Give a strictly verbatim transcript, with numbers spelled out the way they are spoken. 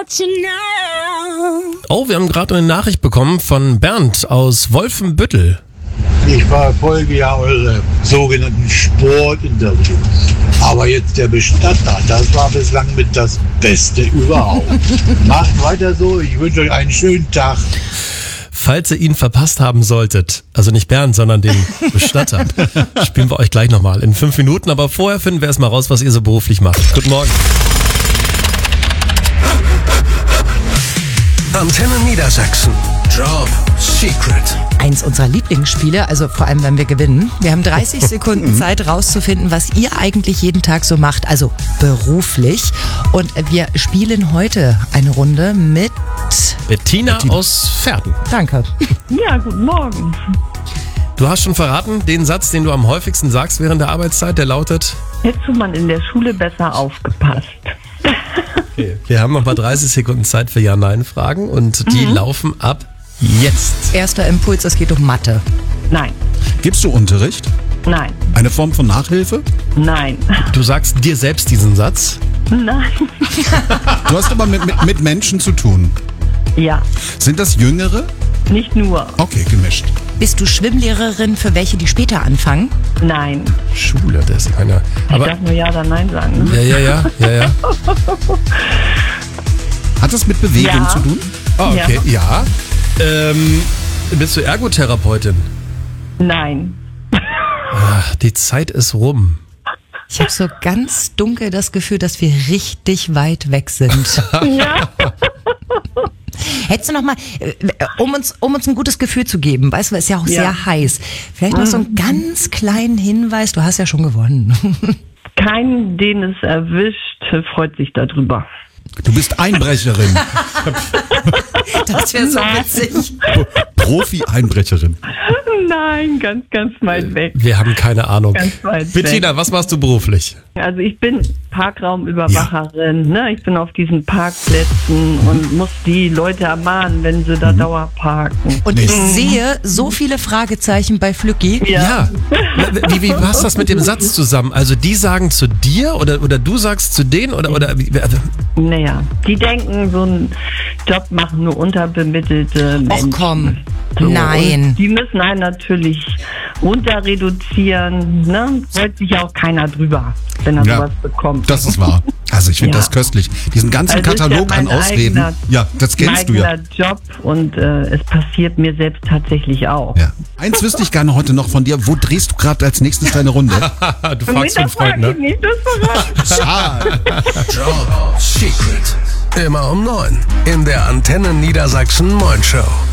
Oh, wir haben gerade eine Nachricht bekommen von Bernd aus Wolfenbüttel. Ich verfolge ja eure sogenannten Sportinterviews. Aber jetzt der Bestatter, das war bislang mit das Beste überhaupt. Macht weiter so, ich wünsche euch einen schönen Tag. Falls ihr ihn verpasst haben solltet, also nicht Bernd, sondern den Bestatter, spielen wir euch gleich nochmal in fünf Minuten. Aber vorher finden wir erstmal raus, was ihr so beruflich macht. Guten Morgen. Antenne Niedersachsen. Job Secret. Eins unserer Lieblingsspiele, also vor allem, wenn wir gewinnen. Wir haben dreißig Sekunden Zeit, rauszufinden, was ihr eigentlich jeden Tag so macht, also beruflich. Und wir spielen heute eine Runde mit Bettina, Bettina. aus Verden. Danke. Ja, guten Morgen. Du hast schon verraten, den Satz, den du am häufigsten sagst während der Arbeitszeit, der lautet: Hättest du mal in der Schule besser aufgepasst. Okay. Wir haben noch mal dreißig Sekunden Zeit für Ja-Nein-Fragen und die mhm. laufen ab jetzt. Erster Impuls, es geht um Mathe. Nein. Gibst du Unterricht? Nein. Eine Form von Nachhilfe? Nein. Du sagst dir selbst diesen Satz? Nein. Du hast aber mit, mit, mit Menschen zu tun. Ja. Sind das Jüngere? Nicht nur. Okay, gemischt. Bist du Schwimmlehrerin für welche, die später anfangen? Nein. Schule, das ist einer. Aber ich darf nur Ja oder Nein sagen. Ne? Ja, ja, ja, ja, ja. Hat das mit Bewegung ja. zu tun? Oh, okay, ja. ja. Ähm, bist du Ergotherapeutin? Nein. Ach, die Zeit ist rum. Ich habe so ganz dunkel das Gefühl, dass wir richtig weit weg sind. Ja. Hättest du noch mal, um uns, um uns ein gutes Gefühl zu geben, weißt du, es ist ja auch ja. sehr heiß, vielleicht noch so einen ganz kleinen Hinweis, du hast ja schon gewonnen. Keinen, den es erwischt, freut sich darüber. Du bist Einbrecherin. Das wäre so witzig. Profi-Einbrecherin. Nein, ganz, ganz weit weg. Wir haben keine Ahnung. Ganz weit Bettina, weg. was machst du beruflich? Also ich bin Parkraumüberwacherin. Ja. Ne? Ich bin auf diesen Parkplätzen und muss die Leute ermahnen, wenn sie da mhm. dauerparken. Und ich sehe so viele Fragezeichen bei Flücki. Ja. ja. Wie, wie passt das mit dem Satz zusammen? Also die sagen zu dir oder, oder du sagst zu denen? Oder, oder, also naja, die denken, so einen Job machen nur unterbemittelte Menschen. Ach komm, so. nein. Und die müssen einen natürlich runter reduzieren. Ne? Freut sich ja auch keiner drüber, wenn er ja, sowas bekommt. Das ist wahr. Also ich finde ja. das köstlich. Diesen ganzen also Katalog ja an Ausreden. Eigener, ja, das kennst du ja. Mein eigener Job und äh, es passiert mir selbst tatsächlich auch. Ja. Eins wüsste ich gerne heute noch von dir. Wo drehst du gerade als nächstes deine Runde? Du fragst den Freund, ne? Nicht, das Schade. Job Secret. Immer um neun in der Antenne Niedersachsen Moin Show.